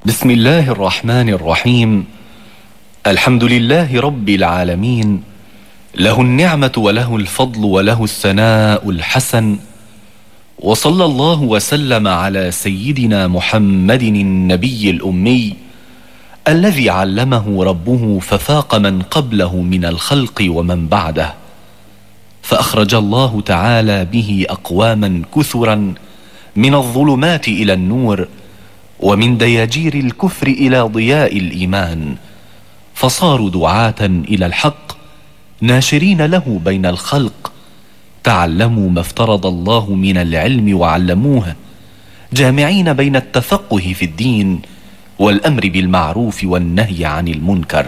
بسم الله الرحمن الرحيم. الحمد لله رب العالمين، له النعمة وله الفضل وله الثناء الحسن، وصلى الله وسلم على سيدنا محمد النبي الأمي الذي علمه ربه ففاق من قبله من الخلق ومن بعده، فأخرج الله تعالى به أقواما كثرا من الظلمات إلى النور، ومن دياجير الكفر إلى ضياء الإيمان، فصاروا دعاة إلى الحق ناشرين له بين الخلق، تعلموا ما افترض الله من العلم وعلموه، جامعين بين التفقه في الدين والأمر بالمعروف والنهي عن المنكر.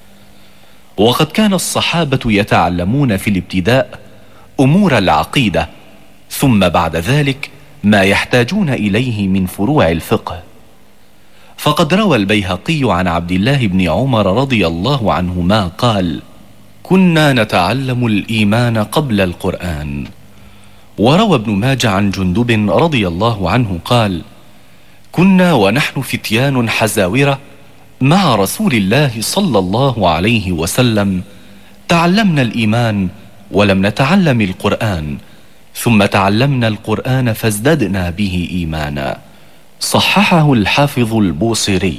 وقد كان الصحابة يتعلمون في الابتداء أمور العقيدة، ثم بعد ذلك ما يحتاجون إليه من فروع الفقه. فقد روى البيهقي عن عبد الله بن عمر رضي الله عنهما قال: كنا نتعلم الإيمان قبل القرآن. وروى ابن ماجه عن جندب رضي الله عنه قال: كنا ونحن فتيان حزاورة مع رسول الله صلى الله عليه وسلم تعلمنا الإيمان ولم نتعلم القرآن، ثم تعلمنا القرآن فازددنا به إيمانا. صححه الحافظ البوصيري.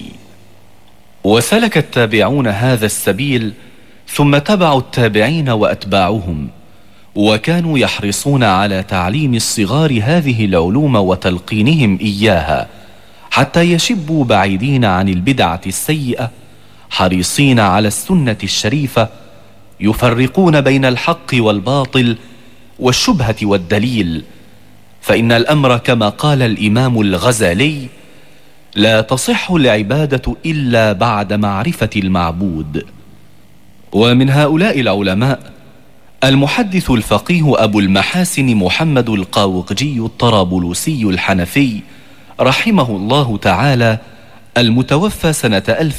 وسلك التابعون هذا السبيل، ثم تبعوا التابعين وأتباعهم، وكانوا يحرصون على تعليم الصغار هذه العلوم وتلقينهم إياها حتى يشبوا بعيدين عن البدعة السيئة، حريصين على السنة الشريفة، يفرقون بين الحق والباطل والشبهة والدليل. فإن الأمر كما قال الإمام الغزالي: لا تصح العبادة إلا بعد معرفة المعبود. ومن هؤلاء العلماء المحدث الفقيه أبو المحاسن محمد القاوقجي الطرابلسي الحنفي رحمه الله تعالى، المتوفى سنة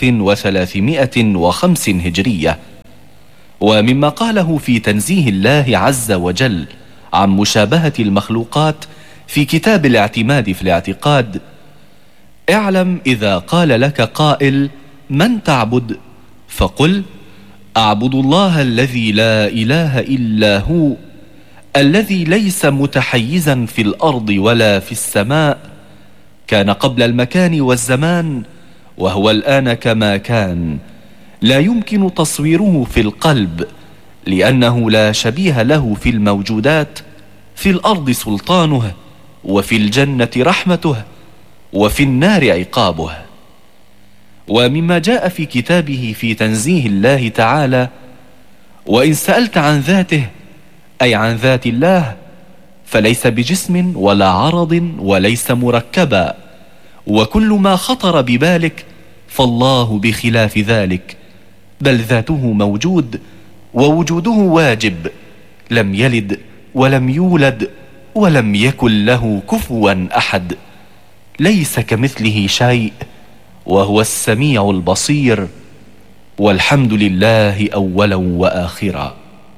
1305 هجرية. ومما قاله في تنزيه الله عز وجل عن مشابهة المخلوقات في كتاب الاعتماد في الاعتقاد: اعلم إذا قال لك قائل من تعبد، فقل أعبد الله الذي لا إله إلا هو، الذي ليس متحيزا في الأرض ولا في السماء، كان قبل المكان والزمان، وهو الآن كما كان، لا يمكن تصويره في القلب، لأنه لا شبيه له في الموجودات، في الأرض سلطانه، وفي الجنة رحمته، وفي النار عقابه. ومما جاء في كتابه في تنزيه الله تعالى: وإن سألت عن ذاته، أي عن ذات الله، فليس بجسم ولا عرض وليس مركبا، وكل ما خطر ببالك فالله بخلاف ذلك، بل ذاته موجود ووجوده واجب، لم يلد ولم يولد ولم يكن له كفوا أحد، ليس كمثله شيء وهو السميع البصير، والحمد لله أولا وآخرا.